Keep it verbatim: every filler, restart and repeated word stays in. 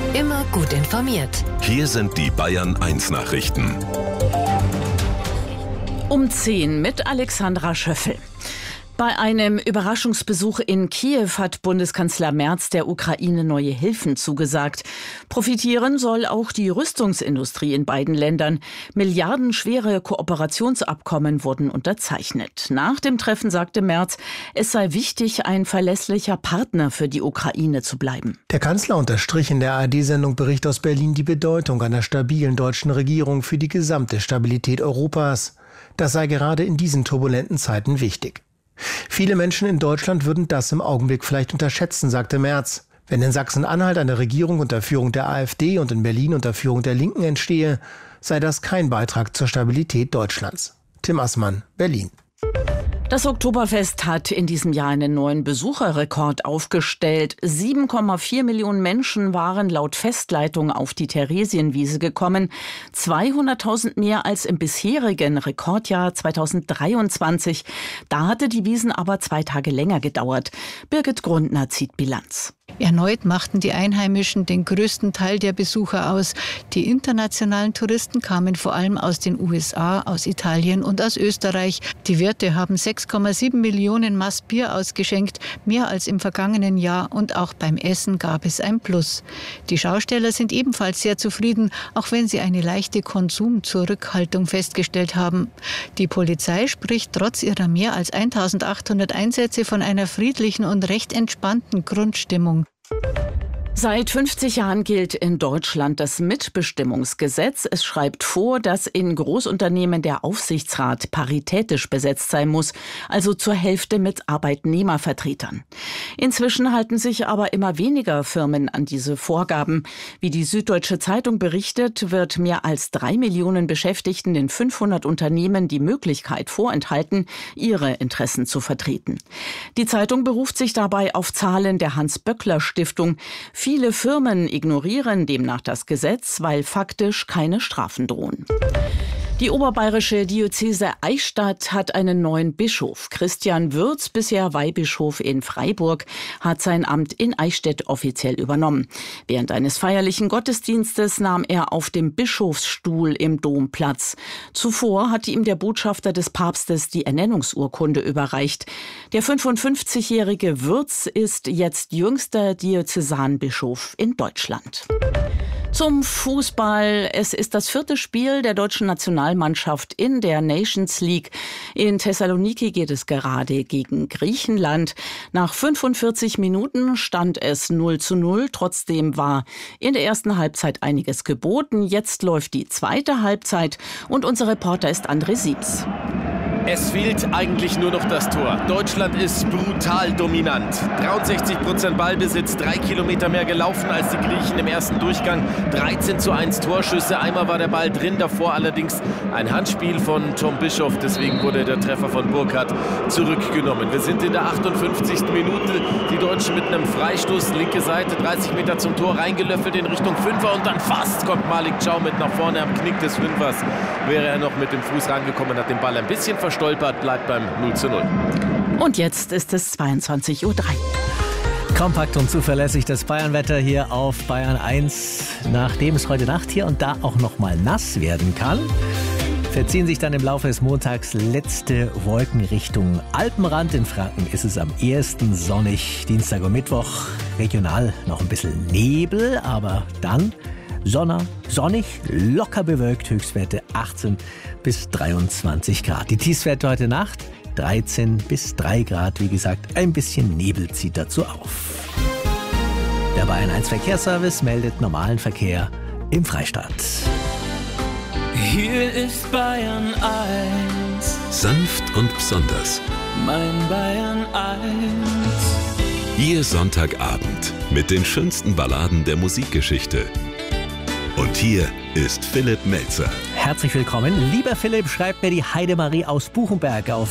Immer gut informiert. Hier sind die Bayern eins Nachrichten. Um zehn mit Alexandra Schöffel. Bei einem Überraschungsbesuch in Kiew hat Bundeskanzler Merz der Ukraine neue Hilfen zugesagt. Profitieren soll auch die Rüstungsindustrie in beiden Ländern. Milliardenschwere Kooperationsabkommen wurden unterzeichnet. Nach dem Treffen sagte Merz, es sei wichtig, ein verlässlicher Partner für die Ukraine zu bleiben. Der Kanzler unterstrich in der A R D-Sendung Bericht aus Berlin die Bedeutung einer stabilen deutschen Regierung für die gesamte Stabilität Europas. Das sei gerade in diesen turbulenten Zeiten wichtig. Viele Menschen in Deutschland würden das im Augenblick vielleicht unterschätzen, sagte Merz. Wenn in Sachsen-Anhalt eine Regierung unter Führung der AfD und in Berlin unter Führung der Linken entstehe, sei das kein Beitrag zur Stabilität Deutschlands. Tim Assmann, Berlin. Das Oktoberfest hat in diesem Jahr einen neuen Besucherrekord aufgestellt. sieben Komma vier Millionen Menschen waren laut Festleitung auf die Theresienwiese gekommen. zweihunderttausend mehr als im bisherigen Rekordjahr zweitausenddreiundzwanzig. Da hatte die Wiesn aber zwei Tage länger gedauert. Birgit Grundner zieht Bilanz. Erneut machten die Einheimischen den größten Teil der Besucher aus. Die internationalen Touristen kamen vor allem aus den U S A, aus Italien und aus Österreich. Die Wirte haben sechs Komma sieben Millionen Maß Bier ausgeschenkt, mehr als im vergangenen Jahr, und auch beim Essen gab es ein Plus. Die Schausteller sind ebenfalls sehr zufrieden, auch wenn sie eine leichte Konsumzurückhaltung festgestellt haben. Die Polizei spricht trotz ihrer mehr als eintausendachthundert Einsätze von einer friedlichen und recht entspannten Grundstimmung. Seit fünfzig Jahren gilt in Deutschland das Mitbestimmungsgesetz. Es schreibt vor, dass in Großunternehmen der Aufsichtsrat paritätisch besetzt sein muss, also zur Hälfte mit Arbeitnehmervertretern. Inzwischen halten sich aber immer weniger Firmen an diese Vorgaben. Wie die Süddeutsche Zeitung berichtet, wird mehr als drei Millionen Beschäftigten in fünfhundert Unternehmen die Möglichkeit vorenthalten, ihre Interessen zu vertreten. Die Zeitung beruft sich dabei auf Zahlen der Hans-Böckler-Stiftung. Viele Firmen ignorieren demnach das Gesetz, weil faktisch keine Strafen drohen. Die oberbayerische Diözese Eichstätt hat einen neuen Bischof. Christian Würz, bisher Weihbischof in Freiburg, hat sein Amt in Eichstätt offiziell übernommen. Während eines feierlichen Gottesdienstes nahm er auf dem Bischofsstuhl im Dom Platz. Zuvor hatte ihm der Botschafter des Papstes die Ernennungsurkunde überreicht. Der fünfundfünfzigjährige Würz ist jetzt jüngster Diözesanbischof in Deutschland. Zum Fußball. Es ist das vierte Spiel der deutschen Nationalmannschaft in der Nations League. In Thessaloniki geht es gerade gegen Griechenland. Nach fünfundvierzig Minuten stand es null zu null. Trotzdem war in der ersten Halbzeit einiges geboten. Jetzt läuft die zweite Halbzeit und unser Reporter ist André Siebs. Es fehlt eigentlich nur noch das Tor. Deutschland ist brutal dominant. dreiundsechzig Prozent Ballbesitz, drei Kilometer mehr gelaufen als die Griechen im ersten Durchgang. dreizehn zu eins Torschüsse, einmal war der Ball drin, davor allerdings ein Handspiel von Tom Bischof. Deswegen wurde der Treffer von Burkhardt zurückgenommen. Wir sind in der achtundfünfzigsten Minute. Die Deutschen mit einem Freistoß, linke Seite, dreißig Meter zum Tor, reingelöffelt in Richtung Fünfer und dann fast kommt Malik Chow mit nach vorne am Knick des Fünfers. Wäre er noch mit dem Fuß rangekommen, hat den Ball ein bisschen verstolpert. Stolpert, bleibt beim null zu null. Und jetzt ist es zweiundzwanzig Uhr drei. Kompakt und zuverlässig das Bayernwetter hier auf Bayern eins. Nachdem es heute Nacht hier und da auch noch mal nass werden kann, verziehen sich dann im Laufe des Montags letzte Wolken Richtung Alpenrand. In Franken ist es am ehesten sonnig. Dienstag und Mittwoch regional noch ein bisschen Nebel, aber dann Sonne, sonnig, locker bewölkt, Höchstwerte achtzehn bis dreiundzwanzig Grad. Die Tiefstwerte heute Nacht dreizehn bis drei Grad. Wie gesagt, ein bisschen Nebel zieht dazu auf. Der Bayern eins Verkehrsservice meldet normalen Verkehr im Freistaat. Hier ist Bayern eins. Sanft und besonders. Mein Bayern eins. Ihr Sonntagabend mit den schönsten Balladen der Musikgeschichte. Und hier ist Philipp Melzer. Herzlich willkommen. Lieber Philipp, schreibt mir die Heidemarie aus Buchenberg auf